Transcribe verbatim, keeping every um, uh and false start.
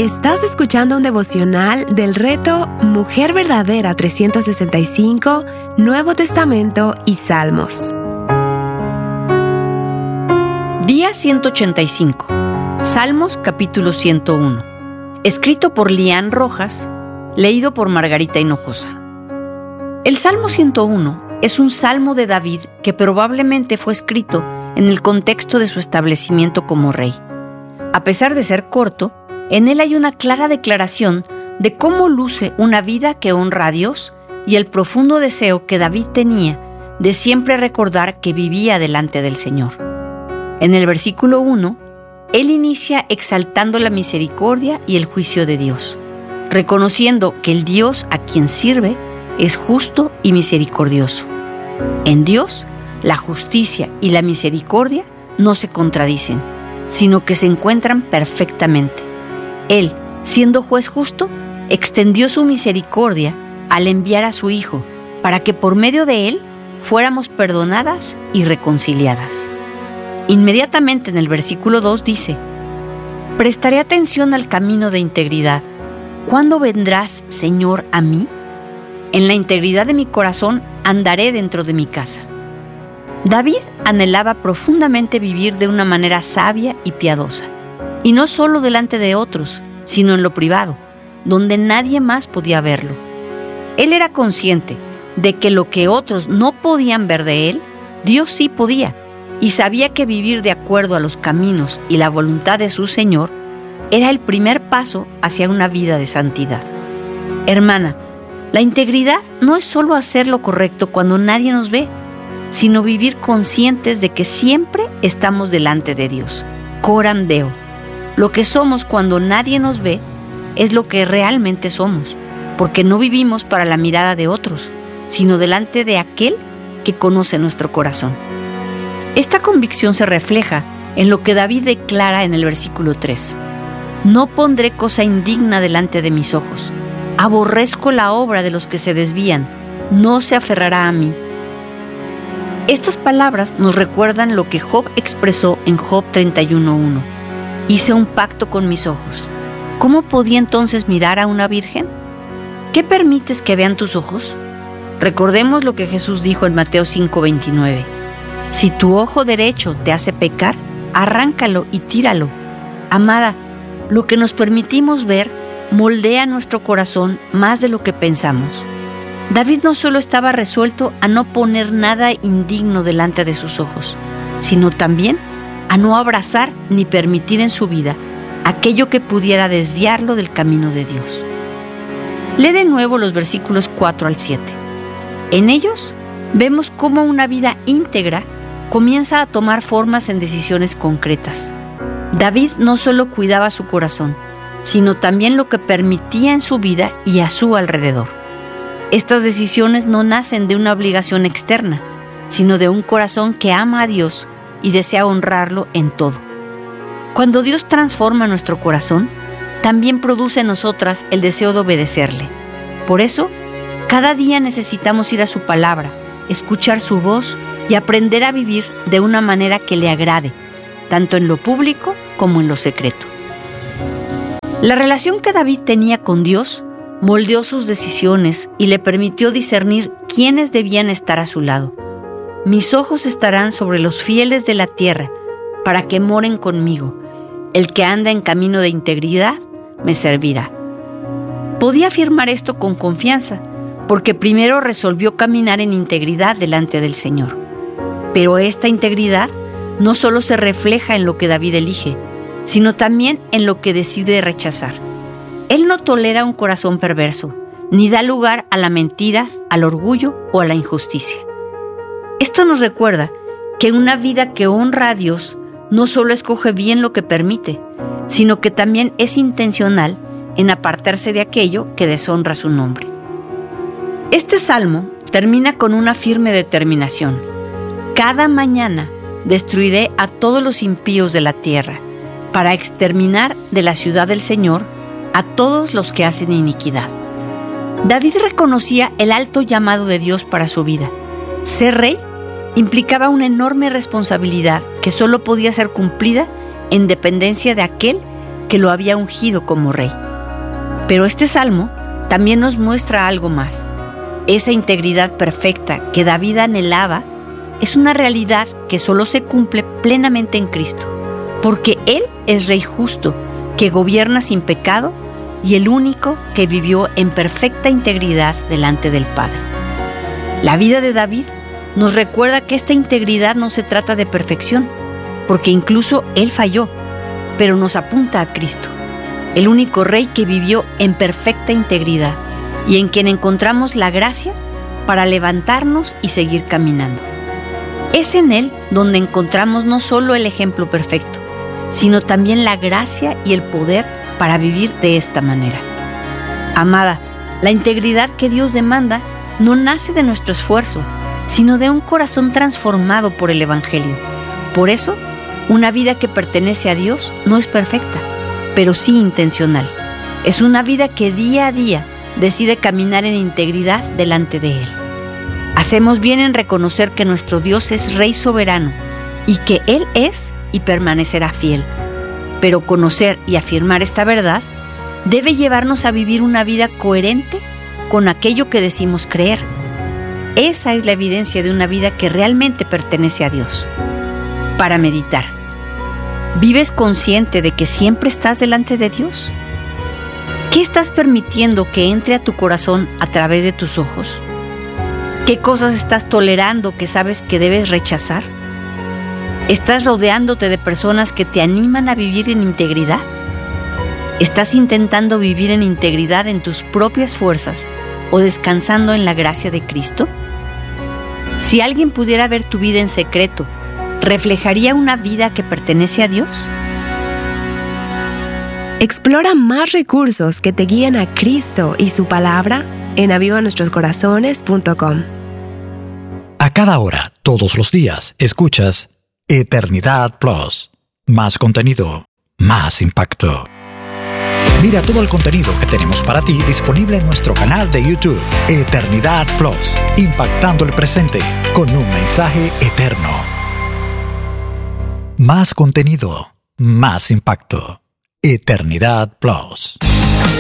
Estás escuchando un devocional del reto Mujer Verdadera trescientos sesenta y cinco, Nuevo Testamento y Salmos. Día ciento ochenta y cinco. Salmos capítulo ciento uno. Escrito por Lian Rojas, leído por Margarita Hinojosa. El Salmo ciento uno es un salmo de David que probablemente fue escrito en el contexto de su establecimiento como rey. A pesar de ser corto, en él hay una clara declaración de cómo luce una vida que honra a Dios y el profundo deseo que David tenía de siempre recordar que vivía delante del Señor. En el versículo uno, él inicia exaltando la misericordia y el juicio de Dios, reconociendo que el Dios a quien sirve es justo y misericordioso. En Dios, la justicia y la misericordia no se contradicen, sino que se encuentran perfectamente. Él, siendo juez justo, extendió su misericordia al enviar a su Hijo, para que por medio de él fuéramos perdonadas y reconciliadas. Inmediatamente en el versículo dos dice: «Prestaré atención al camino de integridad. ¿Cuándo vendrás, Señor, a mí? En la integridad de mi corazón andaré dentro de mi casa». David anhelaba profundamente vivir de una manera sabia y piadosa, y no solo delante de otros, sino en lo privado, donde nadie más podía verlo. Él era consciente de que lo que otros no podían ver de él, Dios sí podía, y sabía que vivir de acuerdo a los caminos y la voluntad de su Señor era el primer paso hacia una vida de santidad. Hermana, la integridad no es solo hacer lo correcto cuando nadie nos ve, sino vivir conscientes de que siempre estamos delante de Dios. Coram Deo. Lo que somos cuando nadie nos ve es lo que realmente somos, porque no vivimos para la mirada de otros, sino delante de aquel que conoce nuestro corazón. Esta convicción se refleja en lo que David declara en el versículo tres. «No pondré cosa indigna delante de mis ojos. Aborrezco la obra de los que se desvían. No se aferrará a mí». Estas palabras nos recuerdan lo que Job expresó en Job treinta y uno uno. «Hice un pacto con mis ojos. ¿Cómo podía entonces mirar a una virgen? ¿Qué permites que vean tus ojos?». Recordemos lo que Jesús dijo en Mateo cinco veintinueve. «Si tu ojo derecho te hace pecar, arráncalo y tíralo». Amada, lo que nos permitimos ver moldea nuestro corazón más de lo que pensamos. David no solo estaba resuelto a no poner nada indigno delante de sus ojos, sino también a no abrazar ni permitir en su vida aquello que pudiera desviarlo del camino de Dios. Lee de nuevo los versículos cuatro al siete. En ellos vemos cómo una vida íntegra comienza a tomar formas en decisiones concretas. David no solo cuidaba su corazón, sino también lo que permitía en su vida y a su alrededor. Estas decisiones no nacen de una obligación externa, sino de un corazón que ama a Dios y desea honrarlo en todo. Cuando Dios transforma nuestro corazón, también produce en nosotras el deseo de obedecerle. Por eso, cada día necesitamos ir a su palabra, escuchar su voz y aprender a vivir de una manera que le agrade, tanto en lo público como en lo secreto. La relación que David tenía con Dios moldeó sus decisiones y le permitió discernir quiénes debían estar a su lado. «Mis ojos estarán sobre los fieles de la tierra, para que moren conmigo. El que anda en camino de integridad me servirá». Podía afirmar esto con confianza, porque primero resolvió caminar en integridad delante del Señor. Pero esta integridad no solo se refleja en lo que David elige, sino también en lo que decide rechazar. Él no tolera un corazón perverso, ni da lugar a la mentira, al orgullo o a la injusticia. Esto nos recuerda que una vida que honra a Dios no solo escoge bien lo que permite, sino que también es intencional en apartarse de aquello que deshonra su nombre. Este salmo termina con una firme determinación. «Cada mañana destruiré a todos los impíos de la tierra, para exterminar de la ciudad del Señor a todos los que hacen iniquidad». David reconocía el alto llamado de Dios para su vida. Ser rey implicaba una enorme responsabilidad que solo podía ser cumplida en dependencia de aquel que lo había ungido como rey. Pero este salmo también nos muestra algo más. Esa integridad perfecta que David anhelaba es una realidad que solo se cumple plenamente en Cristo, porque Él es Rey justo, que gobierna sin pecado y el único que vivió en perfecta integridad delante del Padre. La vida de David nos recuerda que esta integridad no se trata de perfección, porque incluso él falló, pero nos apunta a Cristo, el único Rey que vivió en perfecta integridad y en quien encontramos la gracia para levantarnos y seguir caminando. Es en Él donde encontramos no solo el ejemplo perfecto, sino también la gracia y el poder para vivir de esta manera. Amada, la integridad que Dios demanda no nace de nuestro esfuerzo, sino de un corazón transformado por el Evangelio. Por eso, una vida que pertenece a Dios no es perfecta, pero sí intencional. Es una vida que día a día decide caminar en integridad delante de Él. Hacemos bien en reconocer que nuestro Dios es Rey soberano y que Él es y permanecerá fiel. Pero conocer y afirmar esta verdad debe llevarnos a vivir una vida coherente con aquello que decimos creer. Esa es la evidencia de una vida que realmente pertenece a Dios. Para meditar, ¿vives consciente de que siempre estás delante de Dios? ¿Qué estás permitiendo que entre a tu corazón a través de tus ojos? ¿Qué cosas estás tolerando que sabes que debes rechazar? ¿Estás rodeándote de personas que te animan a vivir en integridad? ¿Estás intentando vivir en integridad en tus propias fuerzas o descansando en la gracia de Cristo? Si alguien pudiera ver tu vida en secreto, ¿reflejaría una vida que pertenece a Dios? Explora más recursos que te guíen a Cristo y su palabra en aviva nuestros corazones punto com. A cada hora, todos los días, escuchas Eternidad Plus. Más contenido, más impacto. Mira todo el contenido que tenemos para ti disponible en nuestro canal de YouTube, Eternidad Plus, impactando el presente con un mensaje eterno. Más contenido, más impacto. Eternidad Plus.